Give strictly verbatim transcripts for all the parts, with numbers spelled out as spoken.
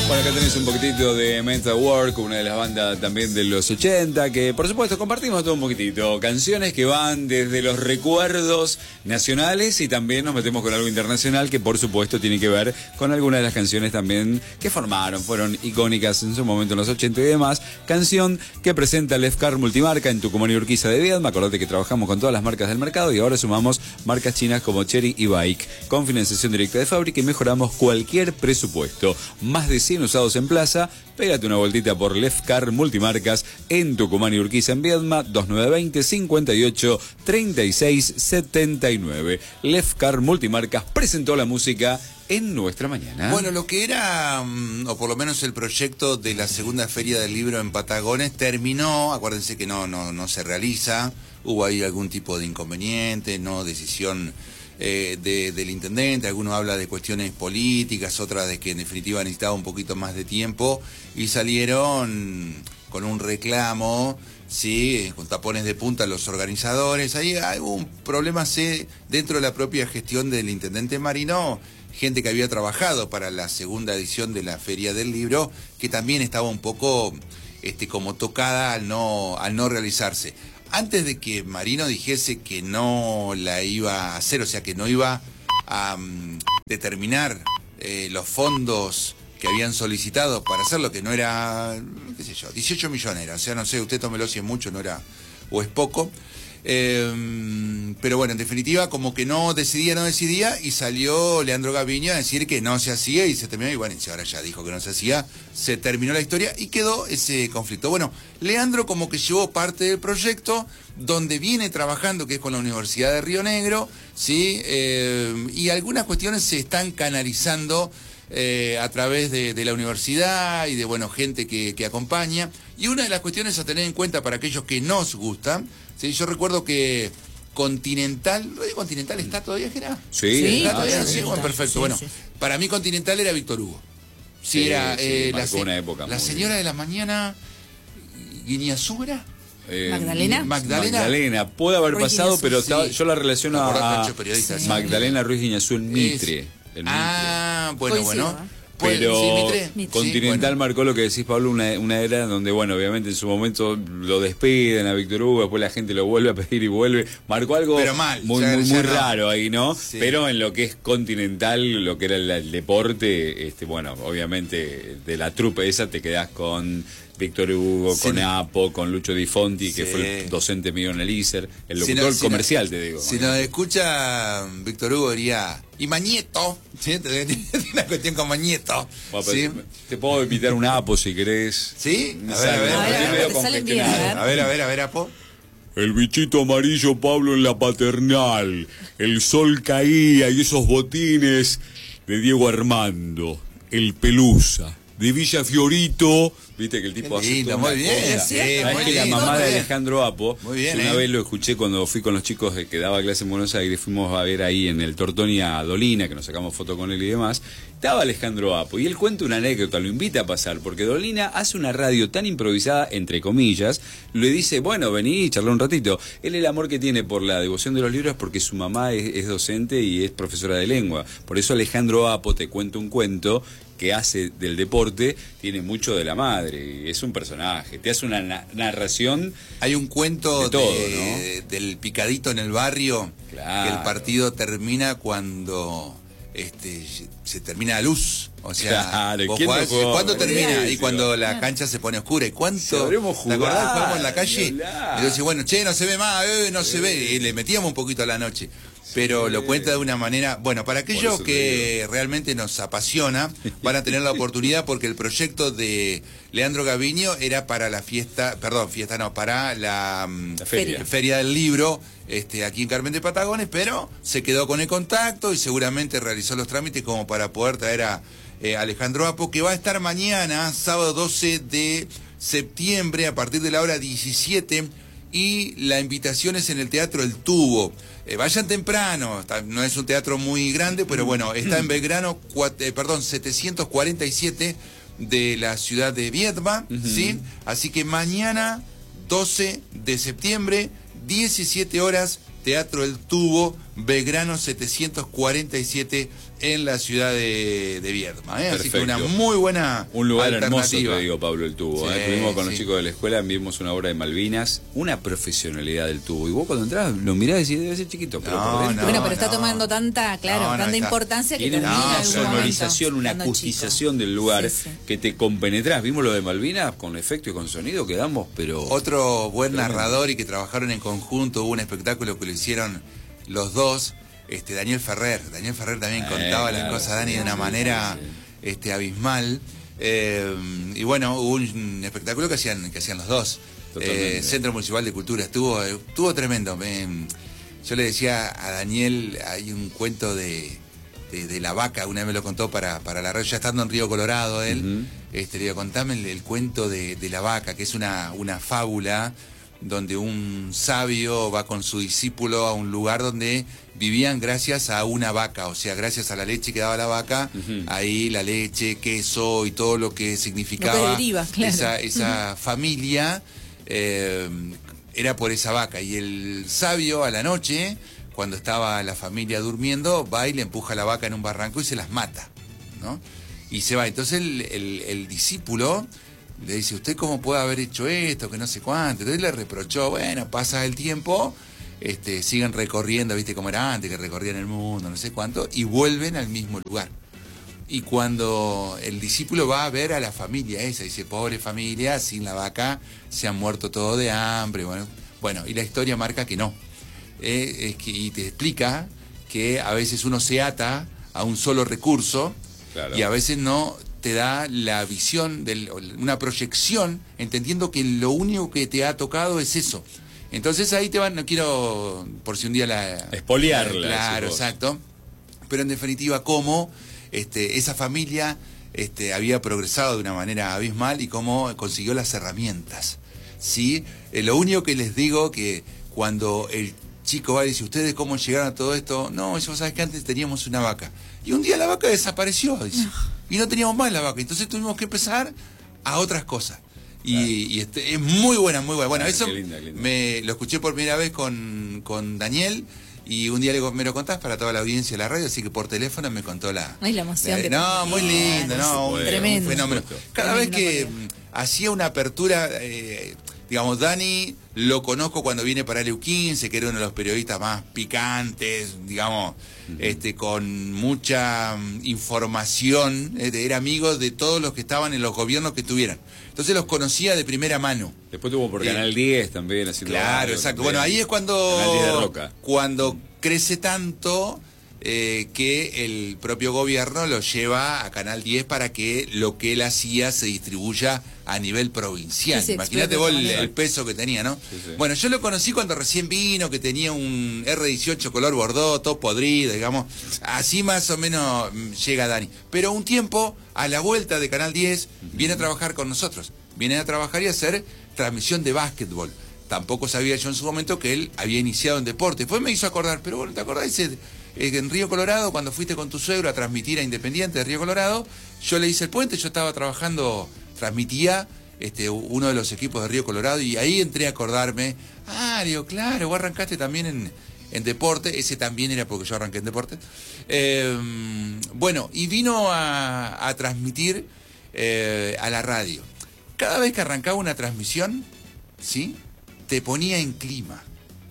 Bueno, acá tenés un poquitito de Men at Work, una de las bandas también de los ochenta, que por supuesto compartimos todo un poquitito. Canciones que van desde los recuerdos nacionales y también nos metemos con algo internacional que por supuesto tiene que ver con algunas de las canciones también que formaron, fueron icónicas en su momento en los ochenta y demás. Canción que presenta Lefcar Multimarca en Tucumán y Urquiza de Viedma. Acordate que trabajamos con todas las marcas del mercado y ahora sumamos marcas chinas como Chery y Bike con financiación directa de fábrica y mejoramos cualquier presupuesto. Más de cien usados en plaza. Pégate una vueltita por Lefcar Multimarcas en Tucumán y Urquiza en Viedma, dos nueve dos cero, cincuenta y ocho, treinta y seis setenta y nueve. Lefcar Multimarcas presentó la música en nuestra mañana. Bueno, lo que era, o por lo menos el proyecto de la segunda Feria del Libro en Patagones terminó, acuérdense que no, no, no se realiza, hubo ahí algún tipo de inconveniente, no decisión Eh, de, del intendente, algunos habla de cuestiones políticas, otras de que en definitiva necesitaba un poquito más de tiempo y salieron con un reclamo, sí, con tapones de punta los organizadores. Ahí hay un problema sí, dentro de la propia gestión del intendente Marino, gente que había trabajado para la segunda edición de la Feria del Libro, que también estaba un poco este, como tocada al no, al no realizarse. Antes de que Marino dijese que no la iba a hacer, o sea, que no iba a um, determinar eh, los fondos que habían solicitado para hacerlo, que no era, qué sé yo, dieciocho millones era, o sea, no sé, usted tómelo si es mucho, no era, o es poco. Eh, pero bueno, en definitiva, como que no decidía, no decidía, y salió Leandro Gaviño a decir que no se hacía y se terminó, y bueno, y ahora ya dijo que no se hacía, se terminó la historia y quedó ese conflicto. Bueno, Leandro como que llevó parte del proyecto, donde viene trabajando, que es con la Universidad de Río Negro, ¿sí? Eh, y algunas cuestiones se están canalizando Eh, a través de, de la universidad y de, bueno, gente que, que acompaña. Y una de las cuestiones a tener en cuenta para aquellos que nos gustan, ¿sí? Yo recuerdo que Continental, ¿lo de Continental está todavía, Gerard? Sí, ¿Está ah, todavía? sí, Sí, bueno, perfecto. Sí, bueno, sí. Para mí Continental era Víctor Hugo. Sí, Sí, era sí, eh, la, marcó se- una época la muy señora bien. de la mañana, Guiñazú era. Eh, ¿Magdalena? Magdalena. Magdalena, puede haber Ruiz pasado, Guiñazú. pero Sí. estaba- yo la relaciono ¿Te acordás, a Cacho, periodista? Sí. Magdalena Ruiz Guiñazú en Mitre. Es- en Mitre. Ah, bueno, Coincido, bueno. ¿eh? Pues, Pero sí, Mitre. Mitre. Continental Sí, bueno. marcó lo que decís, Pablo, una, una era donde, bueno, obviamente en su momento lo despiden a Víctor Hugo, después la gente lo vuelve a pedir y vuelve. Marcó algo Pero mal, muy, ya- muy, ya muy no. raro ahí, ¿no? Sí. Pero en lo que es Continental, lo que era el, el deporte, este, bueno, obviamente de la trupe esa te quedás con Víctor Hugo, Sí. con Apo, con Lucho Di Fonti, que Sí. fue el docente mío en el I S E R, el Si locutor no- si comercial, no- te digo. Si nos escucha Víctor Hugo diría, y Mañeto, ¿sí? Tiene una cuestión con Mañeto. Bueno, ¿Sí? pero Te puedo invitar un Apo si querés. ¿Sí? Me A ver, a sale, ver, a ver, estoy a ver, medio te salen bien, congestionado. a A ver, a ver, a ver, Apo. El bichito amarillo, Pablo, en la paternal. El sol caía y esos botines de Diego Armando. El Pelusa. De Villa Fiorito. Viste que el tipo Qué hace lindo, toda una muy bien, cosa. sí, ¿Sabés muy que la lindo, mamá muy de bien. Alejandro Apo, Muy bien, yo una ¿eh? vez lo escuché cuando fui con los chicos de que daba clase en Buenos Aires, fuimos a ver ahí en el Tortoni a Dolina, que nos sacamos foto con él y demás. Estaba Alejandro Apo y él cuenta una anécdota, lo invita a pasar, porque Dolina hace una radio tan improvisada, entre comillas, le dice, bueno, vení y charlá un ratito. Él el amor que tiene por la devoción de los libros es porque su mamá es, es docente y es profesora de lengua. Por eso Alejandro Apo te cuenta un cuento que hace del deporte, tiene mucho de la madre, y es un personaje, te hace una na- narración. Hay un cuento De todo, de- del picadito en el barrio, Claro. que el partido termina cuando este, se termina la luz. O sea, Claro, vos ¿quién no jugás, jugó? ¿cuándo termina? Y Buenísimo. cuando la cancha se pone oscura. ¿Y Si cuánto? habremos ¿Te acordás? jugado, Jugamos en la calle. ni hablar. Y decís, bueno, che, no se ve más, eh, no se ve. Y le metíamos un poquito a la noche. Pero lo cuenta de una manera, bueno, para aquellos eso te que realmente nos apasiona, van a tener la oportunidad porque el proyecto de Leandro Gaviño era para la fiesta, perdón, fiesta no, para la, mm, La feria. feria del libro, este, aquí en Carmen de Patagones, pero se quedó con el contacto y seguramente realizó los trámites como para poder traer a eh, Alejandro Apo, que va a estar mañana, sábado doce de septiembre, a partir de la hora diecisiete, y la invitación es en el Teatro El Tubo. Eh, vayan temprano, está- no es un teatro muy grande, pero bueno, está en Belgrano, cua- eh, perdón, setecientos cuarenta y siete de la ciudad de Viedma, ¿sí? Así que mañana, doce de septiembre, diecisiete horas, Teatro El Tubo, Belgrano setecientos cuarenta y siete en la ciudad de, de Viedma, ¿eh? Así que una Perfecto. muy buena Un lugar hermoso, alternativa. te digo, Pablo, el tubo. Sí, ¿eh? Estuvimos con sí. los chicos de la escuela, vimos una obra de Malvinas, una profesionalidad del tubo. Y vos cuando entrás lo mirás y decís, debe ser chiquito, pero No, por dentro... Bueno, pero está no. tomando tanta, claro, No, no, tanta está- importancia que Tiene termina una en algún sonorización, momento, una estando acustización chico. del lugar Sí, sí. que te compenetrás. Vimos lo de Malvinas con efecto y con sonido, quedamos, pero... Otro buen Tremendo. narrador y que trabajaron en conjunto, hubo un espectáculo que lo hicieron los dos, este Daniel Ferrer. Daniel Ferrer también Eh, contaba claro, las cosas, Dani, sí, de una sí, manera sí, sí. este abismal. Eh, y bueno, hubo un espectáculo que hacían, que hacían los dos. Totalmente. Eh, Centro Municipal de Cultura, estuvo, estuvo tremendo. Me- yo le decía a Daniel, hay un cuento de, de, de la vaca, una vez me lo contó para, para la radio, ya estando en Río Colorado él. Ujú. Este, le digo, contame el, el cuento de, de la vaca, que es una, una fábula donde un sabio va con su discípulo a un lugar donde vivían gracias a una vaca, o sea, gracias a la leche que daba la vaca, Ujú. ahí la leche, queso y todo lo que significaba Lo que deriva, claro. esa, esa familia, eh, era por esa vaca. Y el sabio a la noche, cuando estaba la familia durmiendo, va y le empuja a la vaca en un barranco y se las mata, ¿no? Y se va. Entonces el, el, el discípulo le dice, ¿usted cómo puede haber hecho esto? Que no sé cuánto. Entonces le reprochó, bueno, pasa el tiempo, este, siguen recorriendo, viste cómo era antes, que recorrían el mundo, no sé cuánto, y vuelven al mismo lugar. Y cuando el discípulo va a ver a la familia esa, dice, pobre familia, sin la vaca se han muerto todo de hambre. Bueno, bueno, y la historia marca que no. Eh, es que, y te explica que a veces uno se ata a un solo recurso, Claro. y a veces no te da la visión, de una proyección, entendiendo que lo único que te ha tocado es eso. Entonces ahí te van, no quiero, por si un día la... Espoliarla, Claro, decís vos. exacto. Pero en definitiva, cómo este, esa familia este, había progresado de una manera abismal y cómo consiguió las herramientas. ¿Sí? Eh, lo único que les digo que cuando el chico va y dice, ¿ustedes cómo llegaron a todo esto? No, yo sabes que antes teníamos una vaca. Y un día la vaca desapareció, dice. Y no teníamos más la vaca. Entonces tuvimos que empezar a otras cosas. Y, Claro. y este, es muy buena, muy buena. Bueno, Claro, eso qué linda, qué linda. me lo escuché por primera vez con, con Daniel. Y un día le digo, me lo contás para toda la audiencia de la radio, así que por teléfono me contó la... Ay, la emoción que No, te muy tiene, lindo, claro, no, sí, un, tremendo. un fenómeno. Cada Tremendo vez que colega. mm, hacía una apertura, eh, digamos, Dani lo conozco cuando viene para el E U quince, que era uno de los periodistas más picantes, digamos, uh-huh. este, con mucha mm, información, eh, era amigo de todos los que estaban en los gobiernos que tuvieran. Entonces los conocía de primera mano. Después tuvo por Eh, Canal diez también haciendo Claro, algo exacto. también. Bueno, ahí es cuando, Canal diez de Roca. cuando crece tanto eh, que el propio gobierno lo lleva a Canal diez para que lo que él hacía se distribuya a nivel provincial. Sí, sí, Imagínate vos el, explote, el peso que tenía, ¿no? Sí, sí. Bueno, yo lo conocí cuando recién vino, que tenía un erre dieciocho color bordó, todo podrido, digamos. Así más o menos mm, llega Dani. Pero un tiempo, a la vuelta de Canal diez, viene a trabajar con nosotros. Viene a trabajar y a hacer transmisión de básquetbol. Tampoco sabía yo en su momento que él había iniciado en deporte. Después me hizo acordar, pero bueno, ¿te acordás ese, eh, en Río Colorado, cuando fuiste con tu suegro a transmitir a Independiente de Río Colorado? Yo le hice el puente, yo estaba trabajando, transmitía este, uno de los equipos de Río Colorado y ahí entré a acordarme. Ah, digo, claro, vos arrancaste también en, en deporte, ese también era porque yo arranqué en deporte. Eh, bueno, y vino a, a transmitir eh, a la radio. Cada vez que arrancaba una transmisión, ¿sí?, te ponía en clima.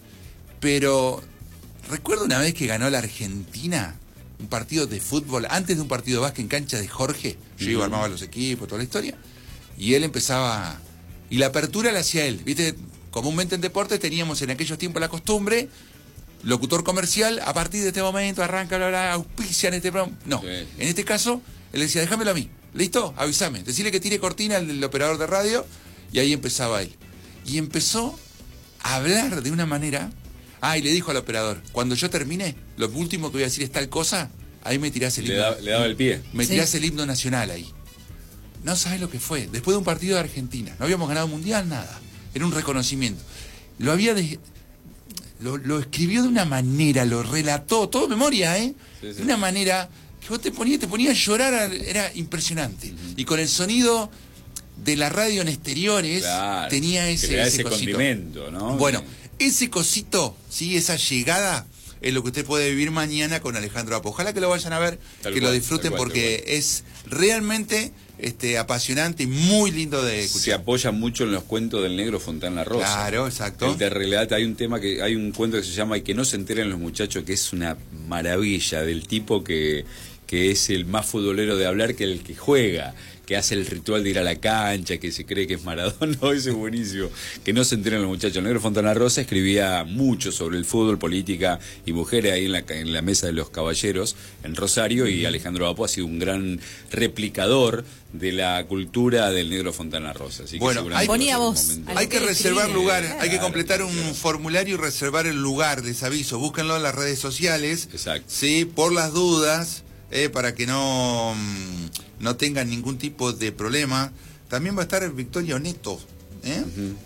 Pero recuerdo una vez que ganó la Argentina un partido de fútbol, antes de un partido de básquet en cancha de Jorge. Yo Uh-huh. iba, armaba los equipos, toda la historia. Y él empezaba... Y la apertura la hacía él. ¿Viste? Comúnmente en deportes teníamos en aquellos tiempos la costumbre, locutor comercial, a partir de este momento arranca, bla, bla, auspician este programa. No, Sí. en este caso, él decía, déjamelo a mí. ¿Listo? Avísame. Decirle que tire cortina al, al operador de radio. Y ahí empezaba él. Y empezó a hablar de una manera... Ah, y le dijo al operador, cuando yo termine, lo último que voy a decir es tal cosa, ahí me tirás el Le, himno. da- le daba el pie. Me Sí. tirás el himno nacional ahí. No sabes lo que fue. Después de un partido de Argentina. No habíamos ganado mundial, nada. Era un reconocimiento. Lo había... De... Lo, lo escribió de una manera, lo relató, todo memoria, ¿eh? Sí, sí. De una manera que vos te ponías, te ponías a llorar, era impresionante. Uh-huh. Y con el sonido de la radio en exteriores, tenía ese, que le da ese ese cosito. condimento, ¿no? Bueno, ese cosito, ¿sí? Esa llegada es lo que usted puede vivir mañana con Alejandro Apo. Ojalá que lo vayan a ver, Tal que cual, lo disfruten, tal cual, porque tal cual. es realmente este, apasionante y muy lindo de escuchar. Se apoya mucho en los cuentos del negro Fontana Rosa. Claro, exacto. Él te relata, hay un tema que, hay un cuento que se llama Y que no se enteren los muchachos, que es una maravilla, del tipo que, que es el más futbolero de hablar que el que juega, que hace el ritual de ir a la cancha, que se cree que es Maradona. Ese es buenísimo. Que no se enteren los muchachos. El negro Fontana Rosa escribía mucho sobre el fútbol, política y mujeres ahí en la, en la mesa de los caballeros en Rosario, y Alejandro Apo ha sido un gran replicador de la cultura del negro Fontana Rosa. Así que Bueno, seguramente hay- Ponía va a ser un voz momento- a lo Hay que que reservar escribía. lugar, Claro. hay que completar un Claro. formulario y reservar el lugar, les aviso. Búsquenlo en las redes sociales. Exacto. Sí, por las dudas, eh, para que no, mm, no tengan ningún tipo de problema. También va a estar Victoria Neto. ¿eh?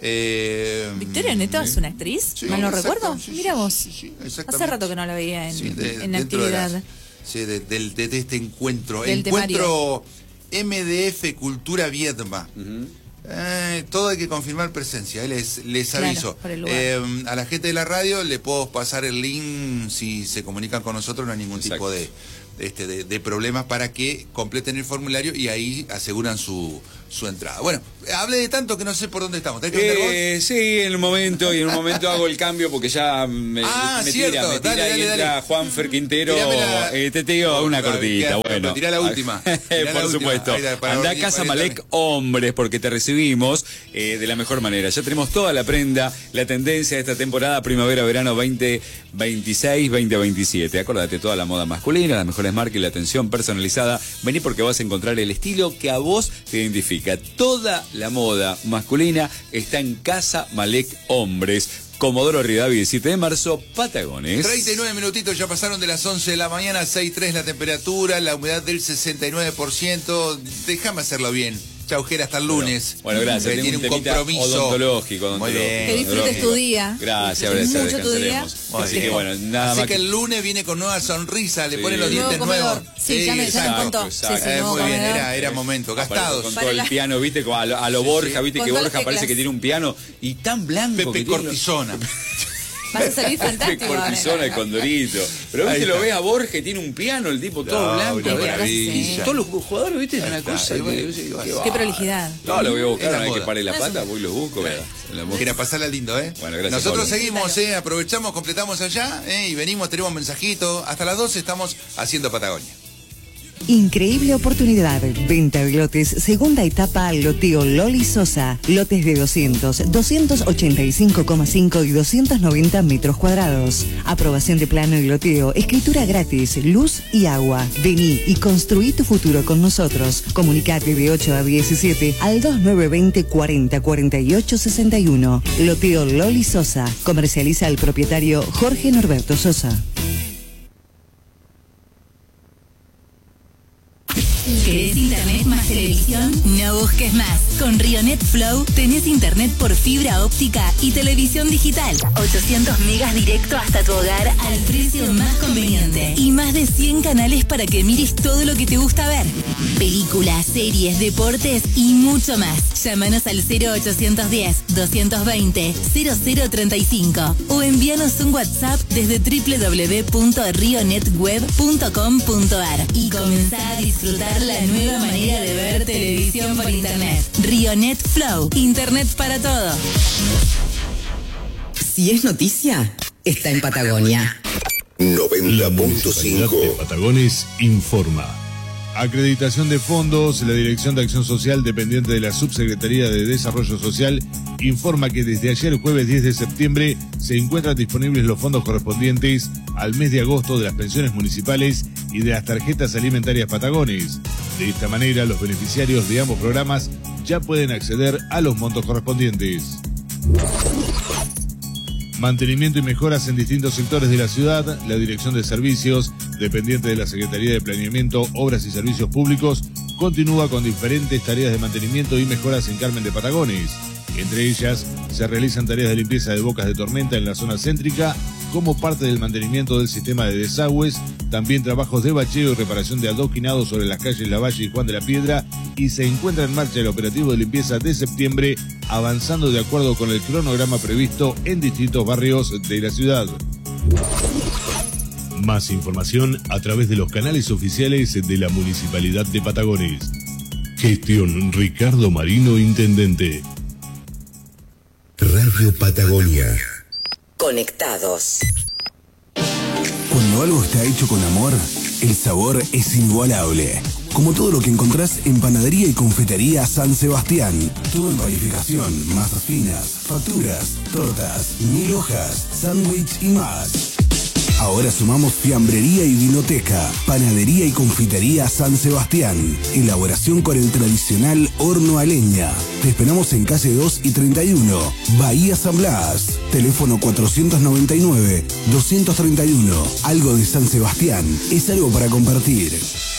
Eh, ¿Victoria Neto es una actriz? sí, ¿Mal no exacto, recuerdo? sí, Mira sí, vos. sí, sí, Hace exactamente. rato que no la veía en, Sí, de- en dentro de actividad. las- sí, de, del- de- de este encuentro. Del encuentro M D F Cultura Viedma. Ujú. Eh, todo hay que confirmar presencia, eh, les, les Claro, aviso. por el lugar. Eh, a la gente de la radio le puedo pasar el link si se comunican con nosotros, no hay ningún Exacto. tipo de, este, de, de problemas para que completen el formulario y ahí aseguran su, su entrada. Bueno, hablé de tanto que no sé por dónde estamos. ¿Tenés que meter vos? Eh, sí, en un momento, y en un momento hago el cambio porque ya me, Ah, me cierto, tira, me tira dale, y dale, entra dale. Juanfer Quintero. Tirame la- Eh, te, te digo una Otra, cortita, pero bueno. tirá la última, tirá la Por última. supuesto. Ahí está, para Andá a venir, Casa para Malek también. Hombres, porque te recibimos eh, de la mejor manera. Ya tenemos toda la prenda, la tendencia de esta temporada primavera-verano veinte veintiséis veinte veintisiete. Acordate, toda la moda masculina, las mejores marcas y la atención personalizada. Vení porque vas a encontrar el estilo que a vos te identifica. Toda la moda masculina está en Casa Malek Hombres. Comodoro Rivadavia, diecisiete de marzo, Patagones. treinta y nueve minutitos ya pasaron de las once de la mañana, seis tres la temperatura, la humedad del sesenta y nueve por ciento. Déjame hacerlo bien. Chau, Jera, hasta el lunes. Bueno, gracias. Que Tengo tiene un un temita compromiso. odontológico, Muy odontológico. bien. Que disfrutes odontológico. tu día. Gracias, Que disfrutes gracias. mucho tu día. Descansaremos. Muy Así bien. que bueno, nada Así más que el lunes viene con nueva sonrisa, le Sí. pone los Nuevo dientes comedor. nuevos. Sí, ya me- ya me exacto. contó. exacto. Sí, sí, Eh, nuevo muy bien, comedor. era, era momento. Aparece Gastados. con Para todo el la- piano, viste, como a lo, a lo Borja, viste Con que todas Borja las parece teclas. que tiene un piano y tan blanco Pepe que tiene. Cortisona. Vas a salir Pepe fantástico. Cortisona, el condorito. Pero Ahí viste, lo está. ves a Borja y tiene un piano, el tipo todo No, blanco. una ¿verdad? maravilla. Y todos los jugadores, viste, es una está. cosa. Y bueno, que- sí, qué bueno. bárbaro. prolijidad. No, lo voy a buscar, Es la una vez que moda. pare la No, pata, eso. voy y lo busco, ¿verdad? En la moda. Quiera pasarla lindo, ¿eh? Bueno, gracias, Nosotros Pablo. seguimos, ¿eh? Aprovechamos, completamos allá, ¿eh? Y venimos, tenemos mensajito. Hasta las doce estamos haciendo Patagonia. Increíble oportunidad. Venta de lotes, segunda etapa, loteo Loli Sosa. Lotes de doscientos, doscientos ochenta y cinco coma cinco y doscientos noventa metros cuadrados. Aprobación de plano y loteo, escritura gratis, luz y agua. Vení y construí tu futuro con nosotros. Comunicate de ocho a diecisiete al dos nueve dos cero cuarenta cuarenta y ocho sesenta y uno. Loteo Loli Sosa. Comercializa el propietario Jorge Norberto Sosa. ¿Querés internet más televisión? No busques más. Con Rionet Flow tenés internet por fibra óptica y televisión digital. ochocientos megas directo hasta tu hogar al precio más conveniente. Y más de cien canales para que mires todo lo que te gusta ver. Películas, series, deportes y mucho más. Llámanos al cero ochocientos diez, doscientos veinte, cero cero treinta y cinco o envíanos un WhatsApp desde doble u doble u doble u punto rionetweb punto com punto ar y comenzá a disfrutar la nueva manera de ver televisión por internet. Rionet Flow, internet para todo. Si es noticia, está en Patagonia. noventa punto cinco. de Patagones informa. Acreditación de fondos. La Dirección de Acción Social, dependiente de la Subsecretaría de Desarrollo Social, informa que desde ayer, jueves diez de septiembre, se encuentran disponibles los fondos correspondientes al mes de agosto de las pensiones municipales y de las tarjetas alimentarias Patagones. De esta manera, los beneficiarios de ambos programas ya pueden acceder a los montos correspondientes. Mantenimiento y mejoras en distintos sectores de la ciudad. La Dirección de Servicios, dependiente de la Secretaría de Planeamiento, Obras y Servicios Públicos, continúa con diferentes tareas de mantenimiento y mejoras en Carmen de Patagones. Entre ellas, se realizan tareas de limpieza de bocas de tormenta en la zona céntrica, como parte del mantenimiento del sistema de desagües, también trabajos de bacheo y reparación de adoquinado sobre las calles Lavalle y Juan de la Piedra, y se encuentra en marcha el operativo de limpieza de septiembre, avanzando de acuerdo con el cronograma previsto en distintos barrios de la ciudad. Más información a través de los canales oficiales de la Municipalidad de Patagones. Gestión Ricardo Marino, Intendente. Radio Patagonia. Conectados. Cuando algo está hecho con amor, el sabor es inigualable. Como todo lo que encontrás en Panadería y Confitería San Sebastián. Todo en panificación, masas finas, facturas, tortas, mil hojas, sándwich y más. Ahora sumamos fiambrería y vinoteca. Panadería y Confitería San Sebastián. Elaboración con el tradicional horno a leña. Te esperamos en calle dos y treinta y uno, Bahía San Blas. Teléfono cuatrocientos noventa y nueve, doscientos treinta y uno. Algo de San Sebastián es algo para compartir.